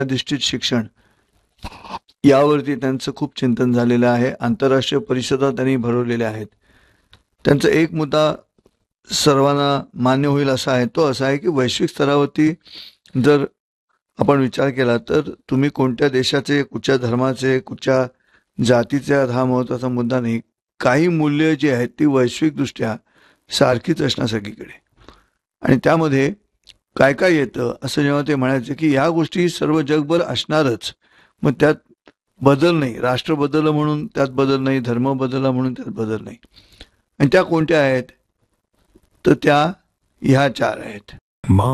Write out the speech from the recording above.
अधिष्ठित शिक्षण यावरती त्यांचं खूप चिंतन झालेलं आहे. आंतरराष्ट्रीय परिषदा त्यांनी भरवलेल्या आहेत. त्यांचा एक मुद्दा सर्वांना मान्य होईल असा आहे, तो असा आहे की वैश्विक स्तरावरती जर आपण विचार केला तर तुम्ही कोणत्या देशाचे, कुठच्या धर्माचे, कुठच्या जातीचे हा महत्त्वाचा मुद्दा नाही. काही मूल्य जी आहेत ती वैश्विकदृष्ट्या सारखीच असणार सगळीकडे. आणि त्यामध्ये काय काय येतं असं जेव्हा ते म्हणायचे की ह्या गोष्टी सर्व जगभर असणारच, मग त्यात बदल नाही. राष्ट्र बदललं म्हणून त्यात बदल नाही, धर्म बदलला म्हणून त्यात बदल नाही. आणि त्या कोणत्या आहेत? तर त्या ह्या 4 आहेत.